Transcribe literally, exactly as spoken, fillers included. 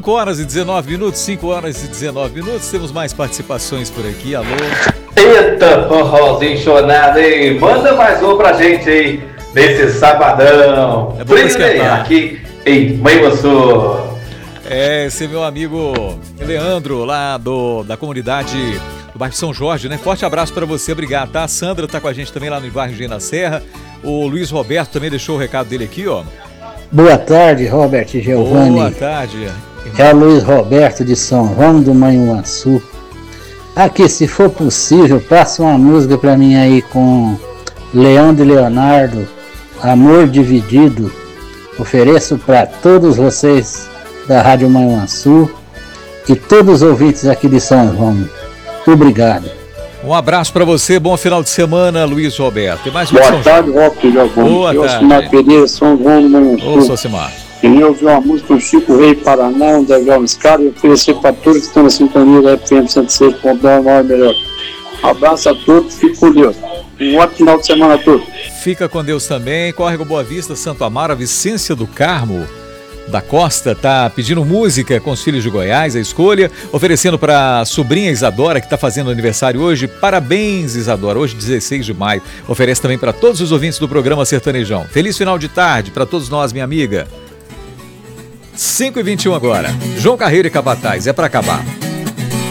cinco horas e dezenove minutos, cinco horas e dezenove minutos, temos mais participações por aqui, alô. Eita, forrozinho chonado, hein? Manda mais um pra gente aí, nesse sabadão. É bom esquentar. Aqui em Manhuaçu. É, esse é meu amigo Leandro, lá do, da comunidade do bairro São Jorge, né? Forte abraço pra você, obrigado, tá? A Sandra tá com a gente também lá no bairro Engenho da Serra. O Luiz Roberto também deixou o recado dele aqui, ó. Boa tarde, Robert e Giovanni. Boa tarde. É o Luiz Roberto de São João do Manhuaçu. Aqui, se for possível, passa uma música pra mim aí com Leandro e Leonardo, Amor Dividido. Ofereço para todos vocês da Rádio Manhuaçu e todos os ouvintes aqui de São João. Obrigado. Um abraço para você, bom final de semana, Luiz Roberto. E mais um Boa São tarde, Roque Giovanni. Boa eu tarde. sou na Pereira, São João do Manhuaçu. Ô, Sosimar. Queria ouvir uma música do Chico Rei Paraná, um Degrau Miscaro, e oferecer para todos que estão na sintonia da F M cento e seis ponto nove, maior melhor. Abraço a todos, fique com Deus. Um ótimo final de semana a todos. Fica com Deus também. Córrego Boa Vista, Santo Amaro, a Vicência do Carmo da Costa tá pedindo música com os filhos de Goiás, a escolha, oferecendo para a sobrinha Isadora, que está fazendo aniversário hoje. Parabéns, Isadora, hoje dezesseis de maio. Oferece também para todos os ouvintes do programa Sertanejão. Feliz final de tarde para todos nós, minha amiga. cinco e vinte e um agora. João Carreiro e Capataz, é para acabar.